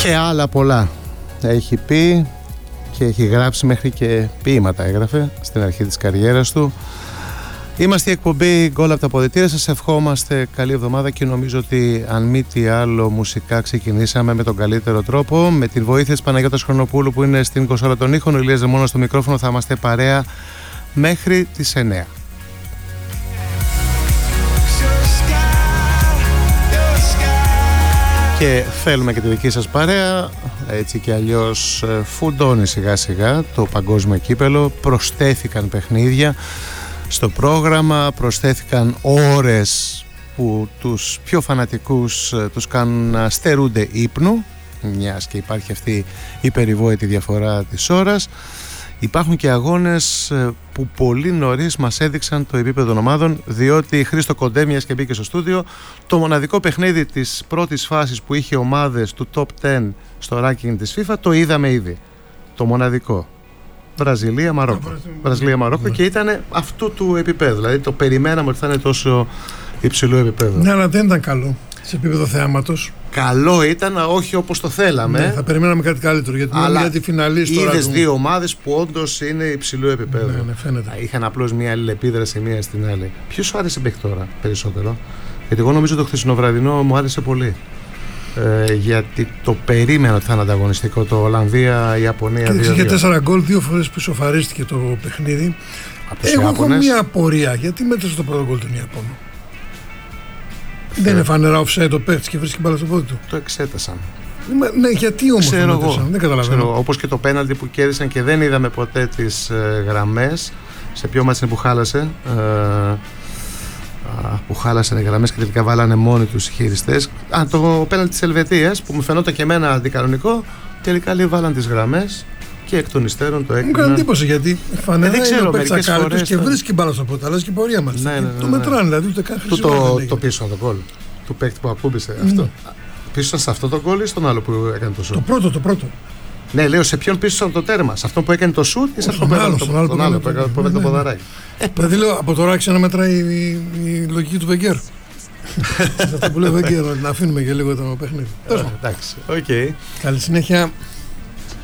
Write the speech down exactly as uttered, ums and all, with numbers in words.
Και άλλα πολλά έχει πει και έχει γράψει, μέχρι και ποίηματα έγραφε στην αρχή της καριέρας του. Είμαστε η εκπομπή Γκολ από τα αποδυτήρια. Σας ευχόμαστε καλή εβδομάδα και νομίζω ότι αν μη τι άλλο μουσικά ξεκινήσαμε με τον καλύτερο τρόπο. Με την βοήθεια της Παναγιώτας Χρονοπούλου που είναι στην κονσόλα των ήχων, ο Ηλίας Δεμόνας στο μικρόφωνο, θα είμαστε παρέα μέχρι τις εννέα. Και θέλουμε και τη δική σας παρέα, έτσι και αλλιώς φουντώνει σιγά σιγά το παγκόσμιο κύπελο, προσθέθηκαν παιχνίδια στο πρόγραμμα, προσθέθηκαν ώρες που τους πιο φανατικούς τους κάνουν να στερούνται ύπνου, μιας και υπάρχει αυτή η περιβόητη διαφορά της ώρας. Υπάρχουν και αγώνες που πολύ νωρίς μας έδειξαν το επίπεδο των ομάδων, διότι Χρήστο Κοντέμιας και μπήκε στο στούντιο, το μοναδικό παιχνίδι της πρώτης φάσης που είχε ομάδες του top δέκα στο ranking της FIFA το είδαμε ήδη. Το μοναδικό. Βραζιλία, Μαρόκο. Βραζιλία, Μαρόκο και ήταν αυτού του επίπεδου. Δηλαδή το περιμέναμε ότι θα είναι τόσο υψηλό επίπεδο. Ναι, αλλά δεν ήταν καλό σε επίπεδο θεάματος. Καλό ήταν, όχι όπως το θέλαμε. Ναι, θα περιμέναμε κάτι καλύτερο. Γιατί αλλά για τη φιναλίστ τώρα. Είδες του... δύο ομάδες που όντως είναι υψηλού επίπεδου. Ναι, ναι, φαίνεται. Είχαν απλώς μια αλληλεπίδραση μία στην άλλη. Ποιος σου άρεσε μέχρι τώρα περισσότερο? Γιατί εγώ νομίζω το χθεσινοβραδινό μου άρεσε πολύ. Ε, γιατί το περίμενα ότι θα είναι ανταγωνιστικό το Ολλανδία-Ιαπωνία. Είχε τέσσερα γκολ, δύο φορές που σοφαρίστηκε το παιχνίδι. Εγώ έχω μια απορία. Γιατί μέτρησε το πρώτο γκολ του Ιαπωνού? Δεν είναι φανερά offside το παίχτης και βρίσκει μπάλα στο πόδι του? Το εξέτασαν. Ναι, γιατί όμως το μέτρησαν? Δεν καταλαβαίνω. Όπως και το πέναλτι που κέρδισαν και δεν είδαμε ποτέ τις ε, γραμμές. Σε ποιο μάτς είναι που χάλασε? Ε, που χάλασαν οι γραμμές και τελικά βάλανε μόνοι τους οι χειριστές. Α, το πέναλτι της Ελβετίας που μου φαινόταν και εμένα αντικανονικό, τελικά λέει βάλαν τις γραμμές και εκ των υστέρων το έκαναν. Μου κάνει εντύπωση γιατί φανερά ε, είναι ο παίκτης ακάλυπτος και βρίσκει μπάλα στο πόδι, αλλά και πορεία μας. Ναι, ναι, ναι, το ναι. μετράνε, δηλαδή ούτε καν το, το, το πίσω από το γκολ του παίκτη που ακούμπησε αυτό. Ναι. Πίσω σε αυτό το γκολ ή στον άλλο που έκανε το σουτ? Το πρώτο, το πρώτο. Ναι, λέω σε ποιον πίσω από το τέρμα, σε αυτό που έκανε το σουτ ή σε αυτό που έκανε το ποδαράκι? Δηλαδή λέω από τώρα άρχισε να μετράει η λογική του Βεγγέρ. Αυτό που λέει ο Βεγγέρ, να αφήνουμε και λίγο το παιχνίδι. Εντάξει, οκ. Καλή συνέχεια.